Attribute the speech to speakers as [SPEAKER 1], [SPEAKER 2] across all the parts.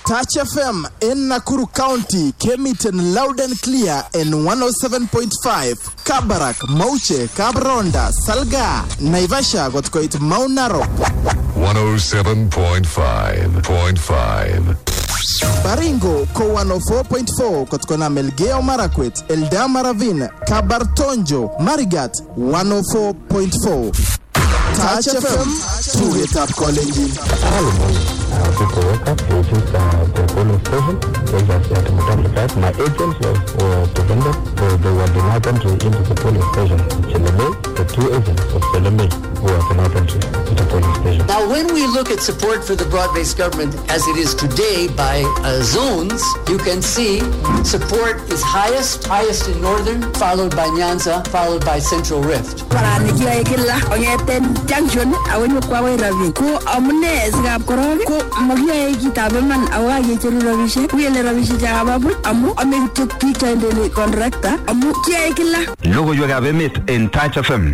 [SPEAKER 1] Touch FM in Nakuru County came it in loud and clear in 107.5. Kabarak, Mauche, Kabronda, Salga, Naivasha got quite Mount Narok.
[SPEAKER 2] 107.5.
[SPEAKER 1] Baringo ko 104.4 kotkona Melgeo Marakwet, Eldama Ravine, Kabartonjo, Marigat 104.4. Touch FM, to it up college.
[SPEAKER 3] People woke up, they took the police station, they just had to multiply. My agents were prevented, they were denied entry into the police station. Cheleme, the two agents of Cheleme were denied entry into the police station.
[SPEAKER 4] Now, when we look at support for the broad-based government as it is today by zones, you can see support is highest in northern, followed by Nyanza, followed by Central Rift.
[SPEAKER 5] Magia kitabeman awaye cheru ravishe kuyele ravishe jagababu amu ametuk pita ndele contractor amu kia kila
[SPEAKER 6] logo yoga bemet en Touch FM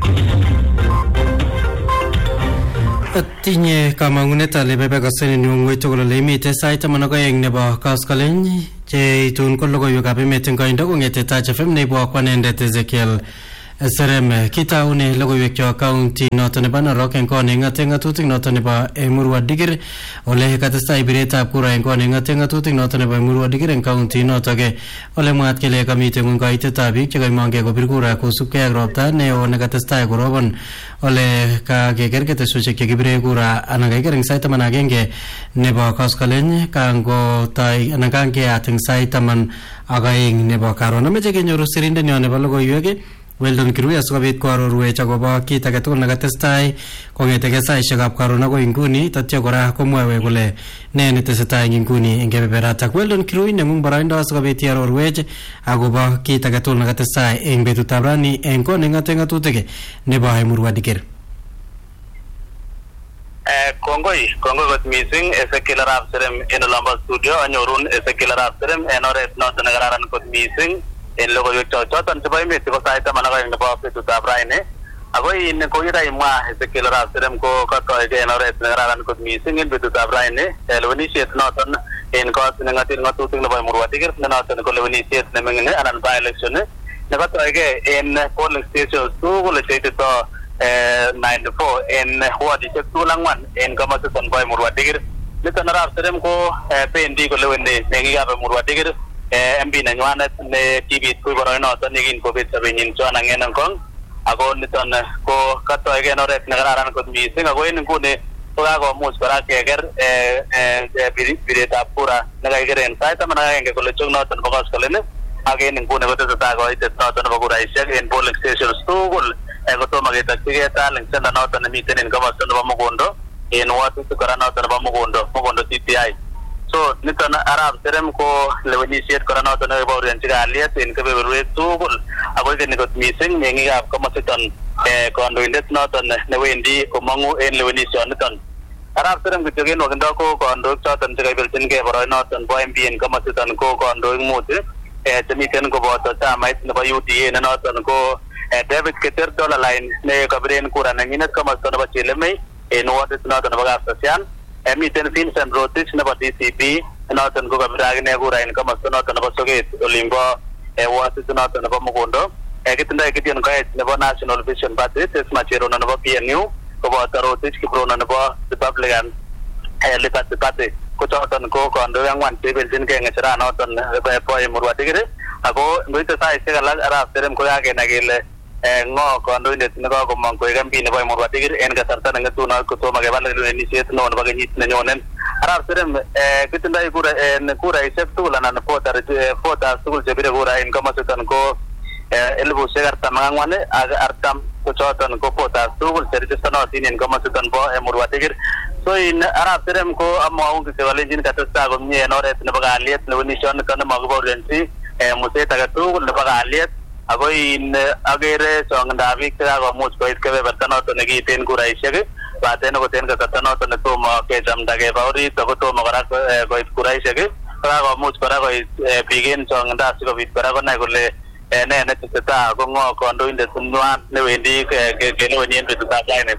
[SPEAKER 7] Atinye kamangunet ale bebe kasene nyungwe tokolo le mite saita manako yeng nebo kaskalenyi che itun ko logo yoga bemet en kaindo ngete Touch FM nebo kwanende Ezekiel Serem kita une logo yekyo county noto ne bana rock en kone ngatenga tutik noto ne ba Emurwa Digir ole katasta ibireta kura en kone ngatenga tutik noto ne ba Emurwa Digir en county noto ge ole mat kele kamite ngun kaite tabik che mange go birkura ko sukke agropta ne one katasta gorobon ole ka ge gergete suche ke gibre kura anaga gereng saita managenge ne ba kaskalen kango tai anagange ating saita man againg ne ba karona meje ke nyoru sirinde ne ba logo yege Weldon Kirui asukabit ko aroruwe chagoba kita ketukul nagatestai kongeteke saishekab karuna ko inguni tatyo kora komwewe kole ne netesetai inguni eng kebeberata. Weldon Kirui nengung baraindo asukabit aroruwe agoba kita ketukul nagatestai eng betutab rani eng kone ngatutik nebo Emurwa Digir.
[SPEAKER 8] Kongoi kot missing Ezekiel Arap Serem en Olombo studio anyorun Ezekiel Arap Serem en oret noto nekararan kot missing en logo choton chebo emet ko saita manaka eng nebo betutab raini ako in ko ira imwa Ezekiel Arap Serem ko katoige en oret nekararan kot missing en betutab raini lewenisiet noton en kot nengatil ngatutik nebo Emurwa Digir ne noton ko lewenisiet nemingine anan by election ne katoige en polling stations tugul cheitito 94 en wadishek tulangwan en kamasuton bo Emurwa Digir niton Arap Serem ko pendi ko leweni mengikab Emurwa Digir MP nenywanet ne tibit ko boroinoton yekin kobet sabenyin John Ang'en Kong ako niton ko katoige en oret nekararan kot missing ako en nguni ko kakomuch kora keker biretab kura nekakiker en sait taman ak agenge kole chok noton bo koskolen ak en nguni kotesetai koitet noton nebo kuraisiek en polling stations tugul kotomo ketokchigei tallying center noton nemiten en komosta nebo Mugundo en watutik kora noton nebo Mugundo TTI. So niton Arap Serem ko lewenisiet kora noton nekibaurianchi kalyet en kebeberwek tugul ako ikeni kot missing meng'ikab komositon kandoindet noton newendi komong'u en lewenisyoniton. Arap Serem kityo en wakindo ko kandoik choton chekaibelchingei boroinoton bo MP en komositon ko kandoik mut chemiten koboto chamait nebo UDA ne noton ko David Keter Dollarline ne kabiren kura nenyinet komosta nebo Chelemei en wardit noton nebo Kapsasian. Miten Vincent Rotich nebo DCP noton ko kabira akine kura en komosta noton nebo Soget olimbo wardit noton nebo Mugundo. Kitindoi Gideon Koech nebo National Vision Party, Tesma Cherono nebo PNU koboto Rotich Kibrono nebo Republican Liberty Party. Ko choton ko kandoik ang'wan cheibelchingei ng'echera noton bo Emurwa Digir ako ngoite saisiek alak Arap Serem ko kakenai kele ngo kandoindet nekakomong koek MP nebo Emurwa Digir en kasarta neng'etunot kotomo keba lewenisiet neo nebo kenyit nenyonen. Arap Serem kitindoi kuraisiek tugul anan voters tugul chebire kura en komositon ko 44,000 ak 40 ko choton ko voters tugul cheregisternotin en komositon bo Emurwa Digir. So in Arap Serem ko amwaun kityo kolenjin katestai komie en oret nebo kalyet lewenisioniton nemakibaurianchi muset age tugul nebo kalyet ako in agere chongindab biik chekakomuch koit kebeberta noton nekiiten kuraisiek baten okot en kasarta noton netomo kechamda keba orit ako tomo kora koit kuraisiek kokakomuch kora koit biik en chongindo asikobit kora konai kole ne netesetai ako ngo kandoindet nywan newendi keleweni en betutab raini.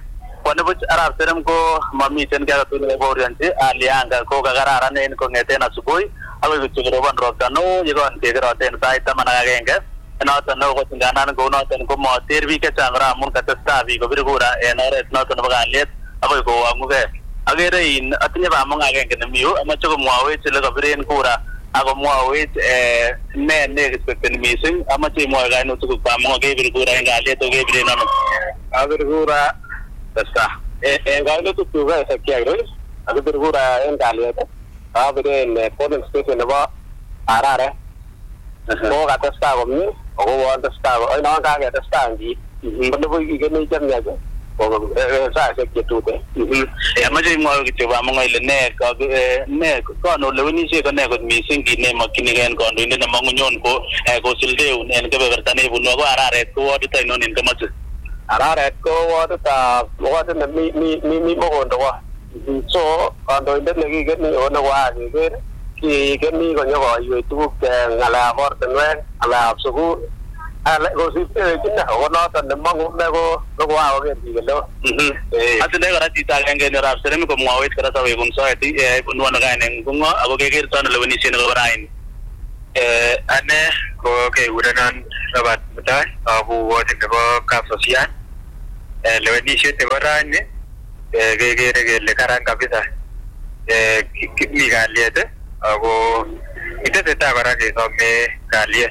[SPEAKER 8] Kwani buch Arab Serem ko mamiten kaya tulong borianti alianga ko kagararan en ko ngeten asubuhi agoi kuchuroban ropta no yegon kegeroten sait 11 noton no ko tinganan ko noton ko moter bi ke changra mun katasta bi ko birgura en oret noton bo kalyet agoi ko wanguge agere in atinye ba mong agenge nemiu amache ko mwawech le kabiren kura ako mwawech ne expecten missing amache mwawe kaino tukuk ba mong ke birgura en kalyet o ke biren ano abirgura tasta kaino tukuk ga sakyagro abirgura en kalyet abiren polling station nebo Arare ko katasta komie ako wondersta ko no kaketesta ngi kono bo igene jamnya ko sa se ketute amaje mo kityo ba mo ile ne ko no lewenise ko ne ko missing kine makinigen ko ndine na mangunyon ko ko silde en ke bertane bu no Arare ko wadita no nin kamache Arare ko wadita wadita mi mo ndo wa so ando inde legi geni ono wa ge ki geni ko nyogo yu tukuk ngala ortenwen ala absugu ala ko si kinna ko no tan mangu ne ko wa ge di gelo atinde ko rati ta ngenge ne Arab Serem ko mwawet kara ta we gun so ati no na ga ne gungo ago ge ger tan lewani sin ko rain ane ko ke uranan sabat mutai abu wa de ko ka sosial lewani sin te rain ne ge le karan kabisa mi galyete ako iteteta kora kesome kalyet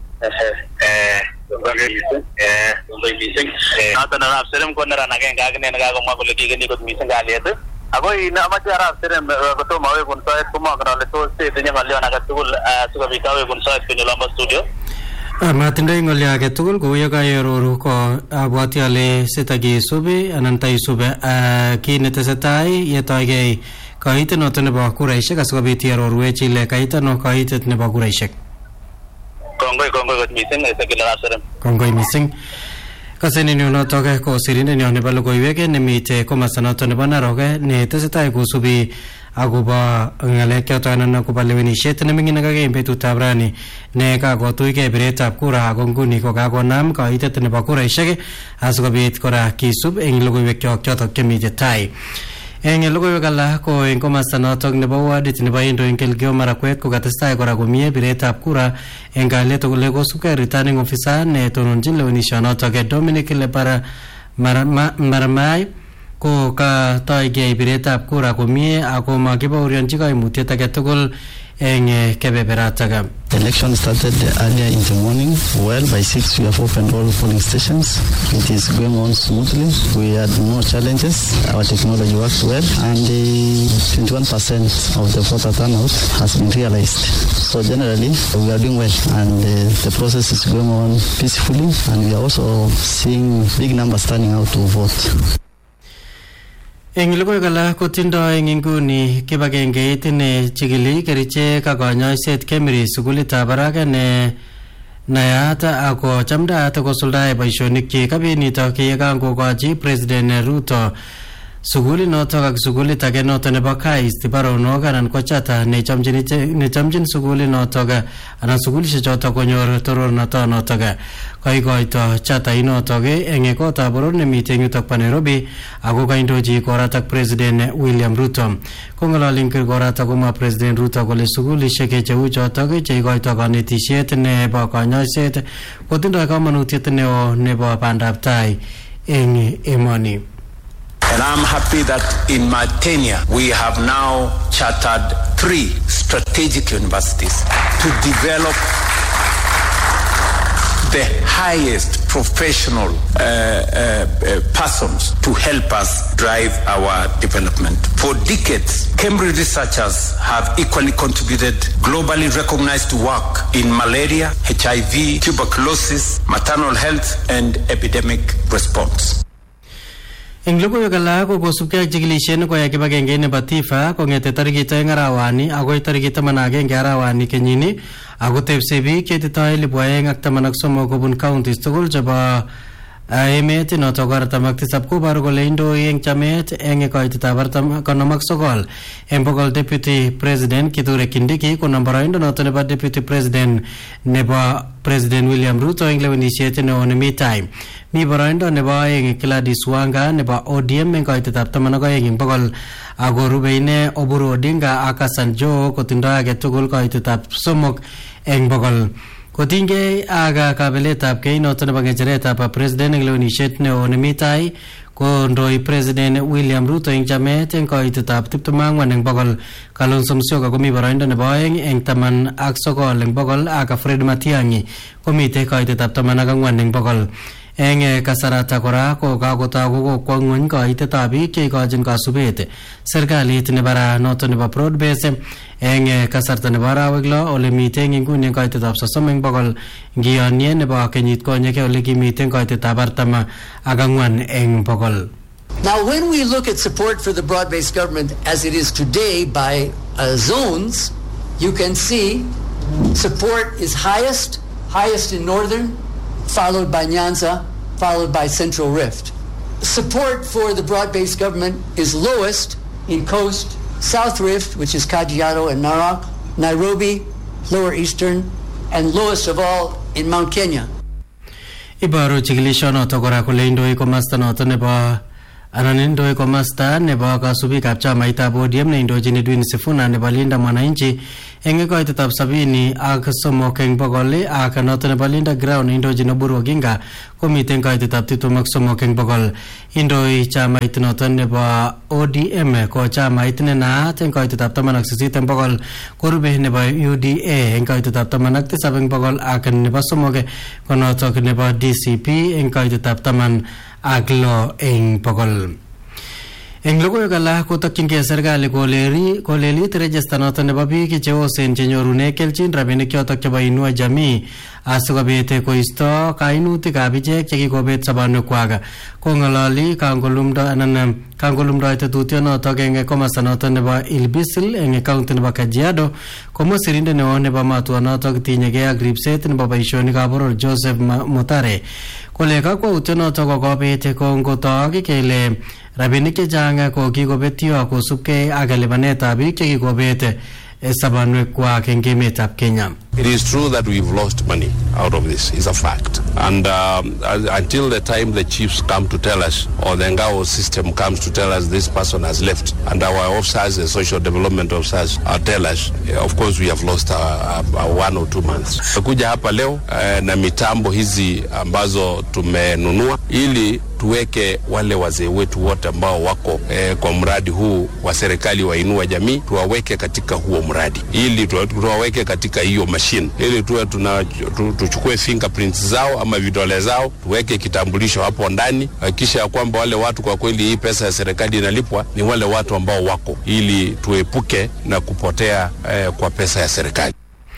[SPEAKER 8] noton Arab Serem ko neran agenge akine nekakomwa kole kikeni kot missing kalyet ako amache Arab Serem kotomo awekun soet komong'en ale tos tetinye ng'olyon age tugul sikobit awekun soet konyo olombo studio.
[SPEAKER 7] Matindoi ng'olyo age tugul kou ye kaeroru ko abwoti ale sitakisubi anan taisubi kit netesetai yetoigei kaitet noton nebo kuraishek asikobit iarorwech ile kaitano kaitet nebo kuraishek.
[SPEAKER 8] Kongoi kot missing Ezekiel Arab Serem.
[SPEAKER 7] Kongoi missing. Kasenin notok ko sirindet nyo nebo logoiwek nemite komasta noton nebo Narok netesetai kosubi akobo ng'alek choto anan akobo lewenisiet neming'in nekakei betutab rani ne kakotuigei biretab kura ako nguni ko kakonam kaitet nebo kuraishek asikobit kora kisub eng logoiwek chotok chemite tai. Eng logoiwek alak ko eng komasta notok nebo wadit nebo Indo eng Elgeyo Marakwet ko katestai kora komie biretab kura eng kalyet kole kosubkei returning officer ne tononchin lewenishonotok Dominic Lebara Maramai ko katoigei biretab kura komie ako makibaorionchi kaimutiet age tugul eng kebeberatak.
[SPEAKER 9] The election started earlier in the morning. Well, by 6 we have opened all polling stations. It is going on smoothly. We had no challenges. Our technology works well, and 21% of the voter turnout has been realized. So generally, we are doing well, and the process is going on peacefully, and we are also seeing big numbers turning out to vote.
[SPEAKER 7] Eng logoiwek alak kotindoi eng inguni kibagengeit ne chikili kerichek ak kanyoiset KEMRI sukulitab barak ne nayat ako chamdaat kosuldae boisionik chi kabinitok yekangokochi President Ruto sukulit notok ak sukulit age notok nebo KAIST baronok anan ko chata nechomchin sukulit notok anan sukulishek chotok konyor torornato notok kaikoito chata inotok eng kotab boror nemite eng yutok pa Nairobi ako kaindochi koratak President William Ruto. Kong'ololi koratak komwa President Ruto kole sukulishek cheu chotok cheikoito kanetisiet nebo kanyoiset kotindoi kamanutiet neo nebo bandab tai eng emoni.
[SPEAKER 10] And I'm happy that in my tenure, we have now chartered 3 strategic universities to develop the highest professional persons to help us drive our development. For decades, Cambridge researchers have equally contributed globally recognized work in malaria, HIV, tuberculosis, maternal health, and epidemic response.
[SPEAKER 7] Eng logoiwek alak ko kosubkei ak chikilishet koyai kibagenge nebo TIFA kong'ete tarikit 2 arawani akoi tarikit 11 arawani kenyini ako tepse biik chetitoi 2,013 kobun counties tugul chebo emet notok artam tisab koboru kole indoi eng chamet eng koitetab 49 eng bogol. Deputy President Kithure Kindiki konam boroindo noto nebo Deputy President nebo President William Ruto eng lewenisiet neo nemi tai. Mi boroindo nebo aeng Gladys Wanga nebo ODM eng koitetab 12 eng bogol, ako rube ine Oburu Odinga ak Hassan Joho kotindo age tugul koitetab 3 eng bogol. Kotinygei ak kabeletab kei noto nebo ngecheretab president eng lewenisiet neo nemi tai, kondoi President William Ruto eng chamet eng koitetab 24 eng bogol. Kalonzo Musyoka komi boroindo nebo aeng eng 19 eng bogol, ak Fred Matiang'i komite koitetab 14 eng bogol. Eng kasarata kora ko kakotagu kokwo ng'ony koitetab biik cheikochin kasubet serikalit nebara noto nebo broad base eng kasarta nebo arawek 6 ole mitei nguni koitetab 30 eng bogol ngiyonye nebo kenyit konyeke ole kimite koitetab 44 eng bogol.
[SPEAKER 4] Now, when we look at support for the broad-based government as it is today by zones, you can see support is highest in northern, followed by Nyanza, followed by Central Rift. Support for the broad-based government is lowest in Coast, South Rift, which is Kajiado and Narok, Nairobi, Lower Eastern, and lowest of all in Mount Kenya.
[SPEAKER 7] Ibaru chikilishonoto kora kole indoi komasta noto nebo anan indoi komasta nebo kasubikab chamaitab ODM ne indochin Edwin Sifuna nebo Linda Mwananchi eng koitetab 73 eng bogol, ak noto nebo Linda Ground indochin Oburu Oginga komiten koitetab 23 eng bogol. Indoi chamait noto nebo ODM ko chamait ne naat eng koitetab 18 eng bogol, korube nebo UDA eng koitetab 17 eng bogol, ak nebo somok ko noto nebo DCP eng koitetab 10 ak 6 eng bogol. Eng logoiwek alak kotokyingei serikali kolelit register noto nebo biik cheosen chenyorune kelchin rabinik chotok chebo Inua Jamii asikobit koisto kainutikab ichek chekikobet sobonwekwak. Kong'ololi kangolumdoi tetutionotok eng komasta noto nebo Ilbisil eng county nebo Kajiado, komwa sirindet neo nebo matuanotok tinyegei ak ripset nebo boisionikab boror Joseph Mutare kole kakwautionotok kokobet kongotok kele rabinik chechang ko kikobetyo kosubkei ak lipanetab biik chekikobet sobonwekwak eng emetab Kenya.
[SPEAKER 11] It is true that we've lost money out of this. It's a fact. And until the time the chiefs come to tell us, or the Ngao system comes to tell us this person has left, and our officers, the social development officers, tell us, of course we have lost 1 or 2 months. Kuja hapa leo na mitambo hizi ambazo tumenunua ili tuweke wale wazee wetu wote ambao wako kwa mradi huu wa serikali wa Inua Jamii, tuwaweke katika huo mradi, ili tuwaweke katika hiyo machine, ili tuchukue fingerprints zao ama vidole zao, tuweke kitambulisho hapo ndani, kisha ya kwamba wale watu kwa kweli hii pesa ya serikali inalipwa ni wale watu ambao wako, ili tuepuke na kupotea kwa pesa ya serikali.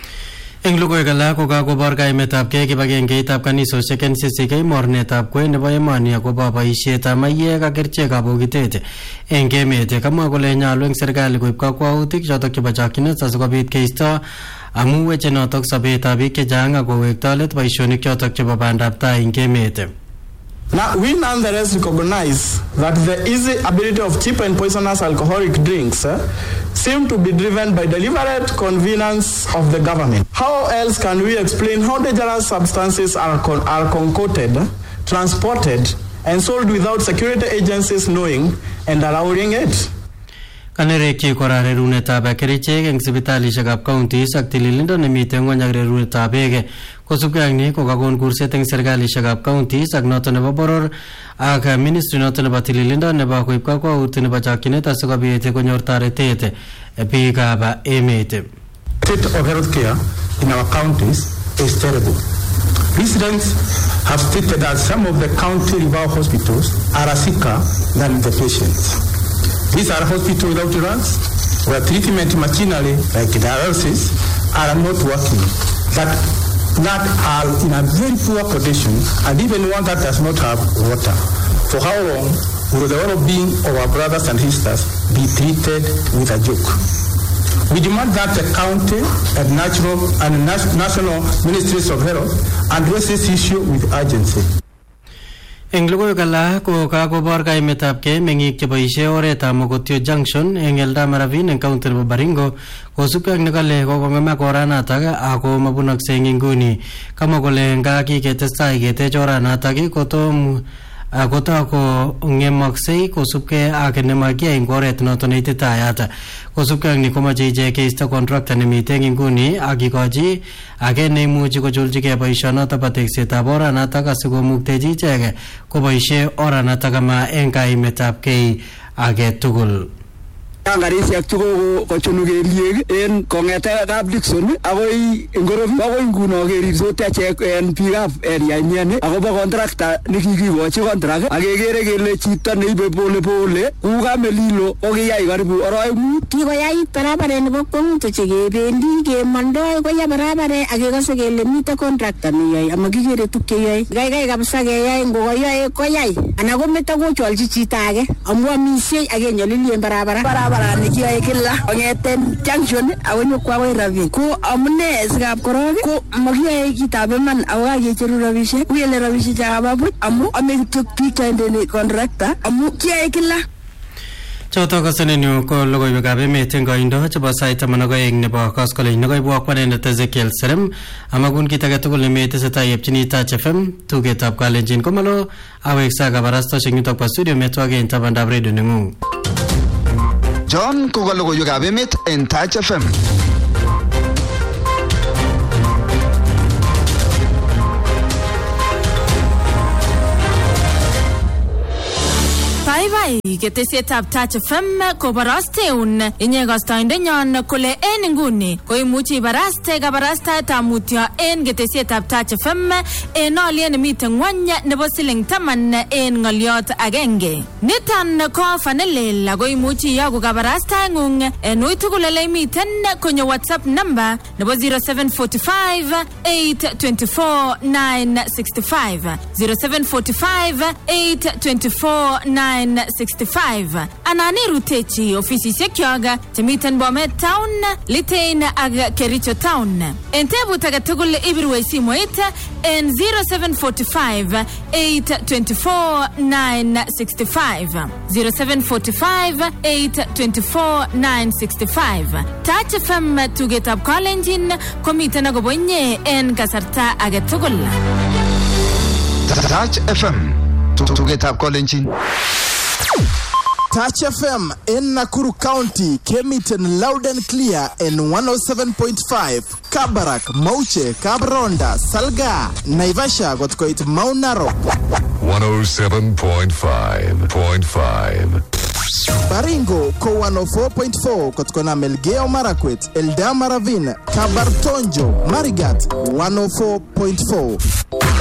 [SPEAKER 7] Eng logoiwek alak ko kakobor kaimetab kei kibagengeitab kanisosiek NCCK mornetab kwen nebo emoni akobo boisietab maiyek ak kerichekab bokitet eng emet. Kamwa kole nyolu eng serikali koib kakwautik chotok chebo chokchinet asikobit keisto amu weche notok sobetab biik chechang ak kowekto let boisionik chotok chebo bandab tai eng emet.
[SPEAKER 12] Now, we nonetheless recognize that the easy ability of cheap and poisonous alcoholic drinks seem to be driven by deliberate convenience of the government. How else can we explain how dangerous substances are concocted, transported, and sold without security agencies knowing and allowing it?
[SPEAKER 7] Kanerekyi kora rerunetab kerichek eng sipitalishekab counties ak tililindo nemite ng'ony ak rerunetab beek. Kosubkei ak ni kokakon kurset eng serikalishekab counties ak noto nebo boror ak ministry noto nebo tililindo nebo koib kakwautik nebo chokchinet asikobit konyor toretet biikab emet.
[SPEAKER 13] State of health care in our counties is terrible. Residents have stated that some of the county river hospitals are sicker than the patients. These are hospitals without drugs, where treatment machinery like dialysis are not working, that are in a very poor condition, and even one that does not have water. For how long will the well-being of our brothers and sisters be treated with a joke? We demand that the county and national ministries of health address this issue with urgency.
[SPEAKER 7] Eng logoiwek alak ko kakobor kaimetabkei meng'ik cheboisie oretab Mogotio Junction eng Eldama Ravine eng county nebo Baringo kosubkei ak nekale kokong'emak oranatak ako mabunokse eng inguni. Kamwa kole nga kiketestai ketech oranatak kotom kotako ng'emaksei kosubkei ak nemakiyai eng oret noto neititayat. Kosubkei ak ni komache ichek keisto contractor nemite eng inguni ak kikochi age neimuchi kochulchigei boisionoto bo teksetab oranatak asikomuktechi ichek koboisie oranatak ama eng kaimetabkei age tugul.
[SPEAKER 14] Garisiek kochunu keliek en kong'ete kap Dickson akoi Ngorofi akoi nguno kerirsote achek en biikab area imiani akobo contractor nekikikochi contract akekere kele chito neibe pole pole kou Kamelilo kokiyai karibu orowek mut.
[SPEAKER 5] Kikoyait barabaret nebo Kong'uto chekebendi kemondoi koya barabaret akekose kele mite contractor neyoe amakikere tuk cheyoe. Kaikai kabisa keyai ngokoyoe koyai anan kometo kochwolchi chito age amu amisye akenyolili en barabara nekiyoe kila kong'eten junction akonyokwa akoi Ravine ko amune sikab korok ko makiyoe kitab iman ako kakecheru rabisiek kele rabisiek chakaba buch amu ame kityo biik chaindeni contractor amu kiyoe kila.
[SPEAKER 7] Choto kasenenyu ko logoiwekab emet eng koindo chebo sait 12 nebo koskoleny nekoibwok kwanendet Ezekiel Serem amakun kit age tugul nemetesetai yepchini Touch FM tugetab kalenjin komalo aweksa kabarastoshek yutok bo studio metwage eng tabandab radio neng'ung.
[SPEAKER 6] John ko logoiwekab emet en Touch FM.
[SPEAKER 15] Bye ketesietab Touch FM kobarasteun inye kastoindenyon kole en inguni koimuchi ibaraste kabarastaetab mutyo en ketesietab Touch FM en olyet nemiten ngwony nebo siling 10 en ng'olyot agenge. Niton ko fanelel ako imuchi iyoku kabarastaeng'ung en ui tugul ole imiten konyo WhatsApp number nebo 0745 824 965 0745 824 965 anani rutechi ofisisiek yoga chemiten Bomet Town, Litein ak Kericho Town. En tebut age tugul ibirwe simoit en 0745 824 965 0745 824 965. Touch FM tugetab kalenjin komiten akobo inye en kasarta age tugul.
[SPEAKER 6] Touch FM tugetab kalenjin.
[SPEAKER 1] Touch FM in Nakuru County came it in loud and clear in 107.5. Kabarak, Mauche, Kabronda, Salga, Naivasha got quite Mount Narok.
[SPEAKER 2] 107.5.
[SPEAKER 1] Baringo ko 104.4 kotkona Melgeo Marakwet, Eldama Ravine, Kabartonjo, Marigat 104.4.